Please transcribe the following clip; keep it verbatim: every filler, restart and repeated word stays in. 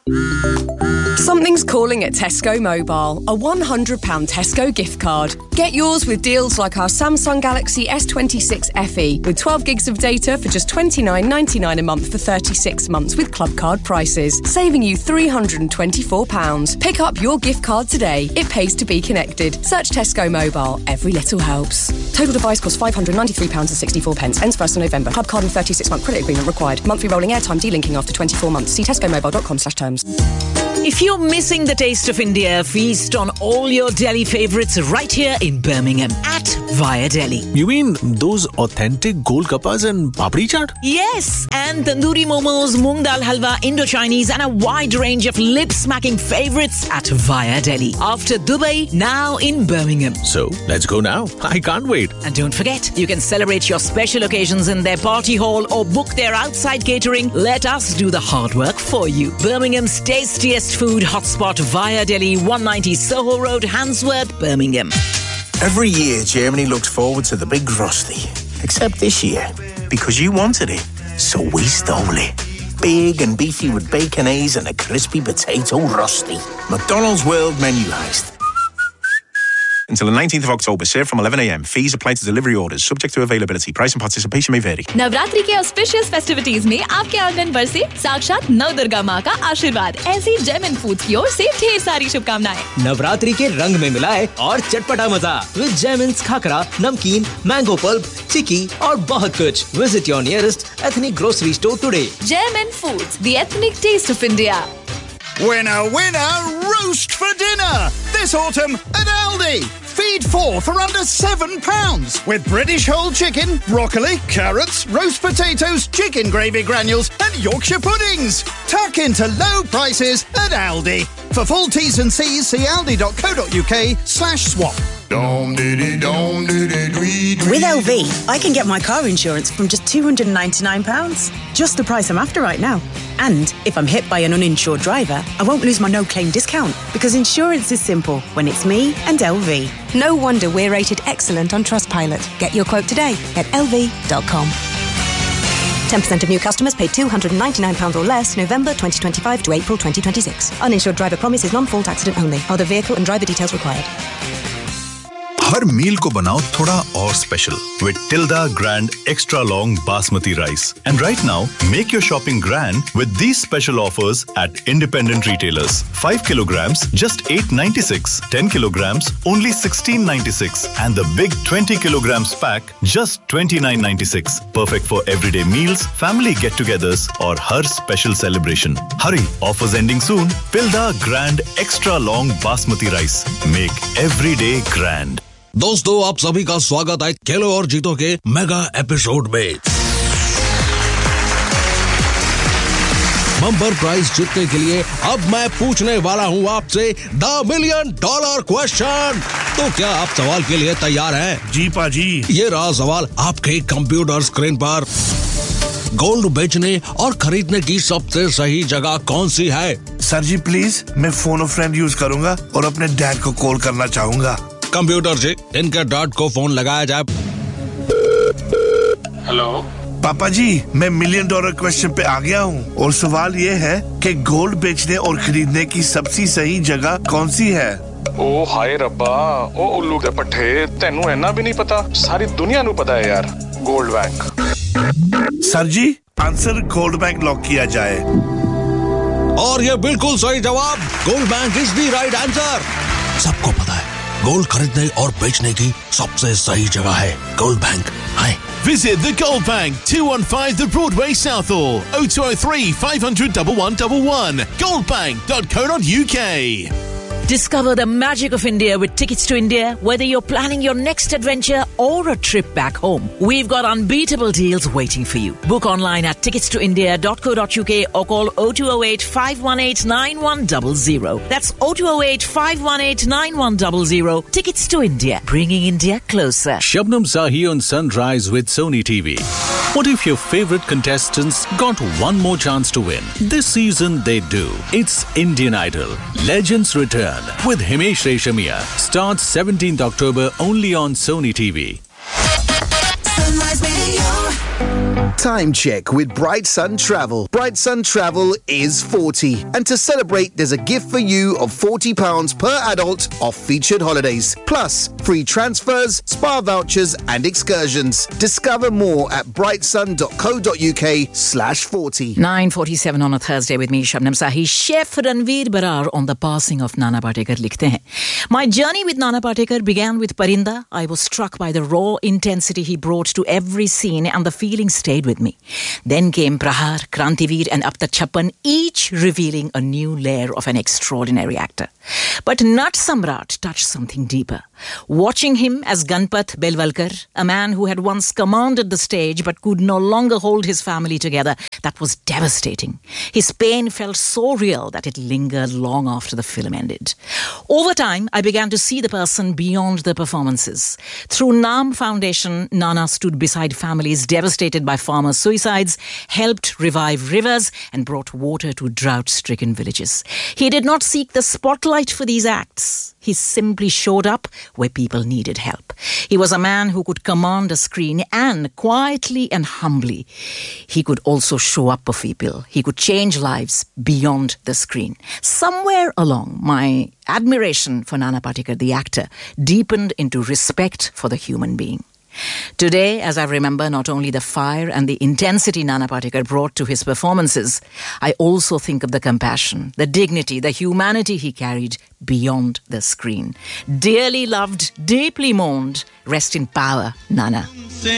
Something's calling at Tesco Mobile. A one hundred pounds Tesco gift card. Get yours with deals like our Samsung Galaxy S twenty-six F E with twelve gigs of data for just twenty-nine ninety-nine a month for thirty-six months with club card prices, saving you three hundred twenty-four pounds. Pick up your gift card today. It pays to be connected. Search Tesco Mobile. Every little helps. Total device costs five hundred ninety-three pounds sixty-four. Ends first of November. Club card and thirty-six month credit agreement required. Monthly rolling airtime delinking after twenty-four months. See tesco mobile dot com slash terms. If you're missing the taste of India, feast on all your Delhi favourites right here in Birmingham at Via Delhi. You mean those authentic golgappas and papdi chaat? Yes, and tandoori momos, moong dal halwa, Indo-Chinese and a wide range of lip-smacking favourites at Via Delhi. After Dubai, now in Birmingham. So, let's go now. I can't wait. And don't forget, you can celebrate your special occasions in their party hall or book their outside catering. Let us do the hard work for you. Birmingham's tastiest food hotspot Via Delhi, one ninety Soho Road, Handsworth, Birmingham. Every year, Germany looks forward to the big Rusty. Except this year, because you wanted it, so we stole it. Big and beefy with baconaise and a crispy potato Rusty. McDonald's World Menu Heist. Until the nineteenth of October, served from eleven a.m. Fees apply to delivery orders, subject to availability. Price and participation may vary. Navratri के auspicious festivities में आपके आंगन पर से साक्षात नव दुर्गा माँ का आशीर्वाद। ऐसी जेमिन फूड्स की ओर से ढेर सारी शुभकामनाएं। नवरात्रि के रंग में मिलाए और चटपटा मजा विद जेमिन्स खाकरा, नमकीन, मैंगो पल्प, चिकी और बहुत कुछ। Visit your nearest ethnic grocery store today. Jemin Foods, the ethnic taste of India. Winner, winner, roast for dinner! This autumn at Aldi. Feed four for under seven pounds with British whole chicken, broccoli, carrots, roast potatoes, chicken gravy granules and Yorkshire puddings. Tuck into low prices at Aldi. For full T's and C's, see aldi.co.uk slash swap. With L V, I can get my car insurance from just two hundred ninety-nine pounds. Just the price I'm after right now. And if I'm hit by an uninsured driver, I won't lose my no-claim discount because insurance is simple when it's me and L V. No wonder we're rated excellent on Trustpilot. Get your quote today at L V dot com. ten percent of new customers pay two hundred ninety-nine pounds or less November twenty twenty-five to April twenty twenty-six. Uninsured driver promise is non-fault accident only. Other vehicle and driver details required. हर मील को बनाओ थोड़ा और special with Tilda Grand Extra Long Basmati Rice. And right now, make your shopping grand with these special offers at independent retailers. five kilograms, just eight ninety-six. ten kilograms, only sixteen ninety-six. And the big twenty kilograms pack, just twenty-nine ninety-six. Perfect for everyday meals, family get-togethers, or her special celebration. Hurry, offers ending soon. Tilda Grand Extra Long Basmati Rice. Make every day grand. दोस्तों आप सभी का स्वागत है खेलो और जीतो के mega episode में। बम्पर प्राइज जीतने के लिए अब मैं पूछने वाला हूं आपसे द मिलियन डॉलर क्वेश्चन। तो क्या आप सवाल के लिए तैयार हैं? जी पाजी। ये रहा सवाल आपके कंप्यूटर स्क्रीन पर। गोल्ड बेचने और खरीदने की सबसे सही जगह कौन सी है? सर जी प्लीज, मैं फोन अ फ्रेंड यूज करूंगा और अपने डैड को कॉल करना चाहूंगा। कंप्यूटर जी, इनके डैड को फोन लगाया जाए। हेलो पापा जी, मैं मिलियन डॉलर क्वेश्चन पे आ गया हूँ और सवाल ये है कि गोल्ड बेचने और खरीदने की सबसे सही जगह कौन सी है? ओ हाय रब्बा, ओ उल्लू दे पट्टे, तेनू इन्ना भी नहीं पता? सारी दुनिया नू पता है यार। Gold bank. सर जी, आंसर गोल्ड बैंक लॉक किया जाए। और ये बिल्कुल सही जवाब। Gold bank is the right answer. सबको पता है गोल्ड खरीदने और बेचने की सबसे सही जगह है gold bank. Hi. Visit the Gold Bank, two fifteen The Broadway Southall, oh two oh three, five hundred, one one one one, goldbank dot co dot U K. Discover the magic of India with Tickets to India. Whether you're planning your next adventure or a trip back home, we've got unbeatable deals waiting for you. Book online at tickets to india dot co dot U K or call oh two oh eight, five one eight, nine one zero zero. That's oh two oh eight, five one eight, nine one zero zero. Tickets to India, bringing India closer. Shabnam Sahi on Sunrise with Sony T V. What if your favorite contestants got one more chance to win? This season they do. It's Indian Idol. Legends Return with Himesh Reshamia. Starts seventeenth October only on Sony T V. Sunrise Radio. Time check with Bright Sun Travel. Bright Sun Travel is forty. And to celebrate, there's a gift for you of forty pounds per adult off featured holidays. Plus, free transfers, spa vouchers and excursions. Discover more at brightsun.co.uk slash 40. nine forty-seven on a Thursday with me, Shabnam Sahi. Chef Ranveer Barar on the passing of Nana Patekar likhte hain. My journey with Nana Patekar began with Parinda. I was struck by the raw intensity he brought to every scene and the feeling stayed with me. Then came Prahar, Krantiveer and Ab Tak Chhappan, each revealing a new layer of an extraordinary actor. But Nat Samrat touched something deeper. Watching him as Ganpat Belwalkar, a man who had once commanded the stage but could no longer hold his family together, that was devastating. His pain felt so real that it lingered long after the film ended. Over time, I began to see the person beyond the performances. Through Naam Foundation, Nana stood beside families devastated by farmer suicides, helped revive rivers and brought water to drought-stricken villages. He did not seek the spotlight for these acts. He simply showed up where people needed help. He was a man who could command a screen and quietly and humbly, he could also show up for people. He could change lives beyond the screen. Somewhere along, my admiration for Nana Patekar, the actor, deepened into respect for the human being. Today, as I remember not only the fire and the intensity Nana Patekar brought to his performances, I also think of the compassion, the dignity, the humanity he carried beyond the screen. Dearly loved, deeply mourned, rest in power, Nana.